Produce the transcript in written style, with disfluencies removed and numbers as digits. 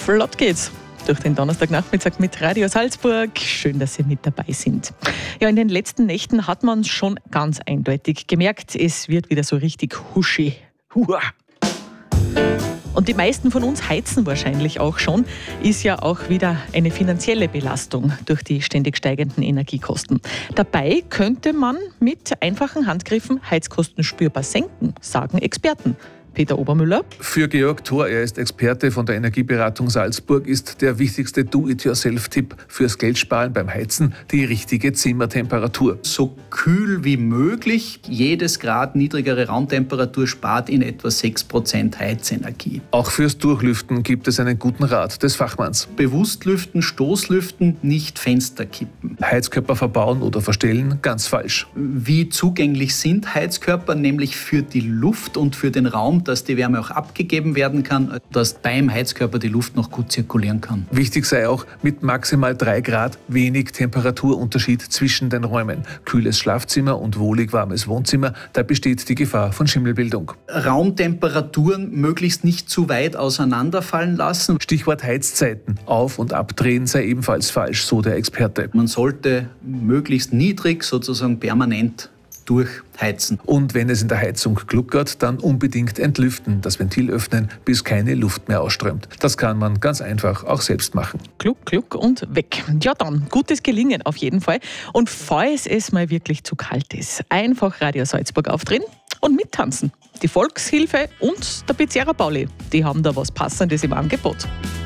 Flott geht's durch den Donnerstagnachmittag mit Radio Salzburg. Schön, dass Sie mit dabei sind. Ja, in den letzten Nächten hat man schon ganz eindeutig gemerkt, es wird wieder so richtig huschi. Hua. Und die meisten von uns heizen wahrscheinlich auch schon, ist ja auch wieder eine finanzielle Belastung durch die ständig steigenden Energiekosten. Dabei könnte man mit einfachen Handgriffen Heizkosten spürbar senken, sagen Experten. Peter Obermüller. Für Georg Thor, er ist Experte von der Energieberatung Salzburg, ist der wichtigste Do-it-yourself-Tipp fürs Geldsparen beim Heizen die richtige Zimmertemperatur. So kühl wie möglich. Jedes Grad niedrigere Raumtemperatur spart in etwa 6% Heizenergie. Auch fürs Durchlüften gibt es einen guten Rat des Fachmanns. Bewusst lüften, Stoßlüften, nicht Fenster kippen. Heizkörper verbauen oder verstellen, ganz falsch. Wie zugänglich sind Heizkörper? Nämlich für die Luft und für den Raum, dass die Wärme auch abgegeben werden kann, dass beim Heizkörper die Luft noch gut zirkulieren kann. Wichtig sei auch, mit maximal 3 Grad wenig Temperaturunterschied zwischen den Räumen. Kühles Schlafzimmer und wohlig warmes Wohnzimmer, da besteht die Gefahr von Schimmelbildung. Raumtemperaturen möglichst nicht zu weit auseinanderfallen lassen. Stichwort Heizzeiten. Auf- und abdrehen sei ebenfalls falsch, so der Experte. Man sollte möglichst niedrig, sozusagen permanent durchheizen. Und wenn es in der Heizung gluckert, dann unbedingt entlüften, das Ventil öffnen, bis keine Luft mehr ausströmt. Das kann man ganz einfach auch selbst machen. Gluck, gluck und weg. Ja dann, gutes Gelingen auf jeden Fall. Und falls es mal wirklich zu kalt ist, einfach Radio Salzburg aufdrehen und mittanzen. Die Volkshilfe und der Pizzeria Pauli, die haben da was Passendes im Angebot.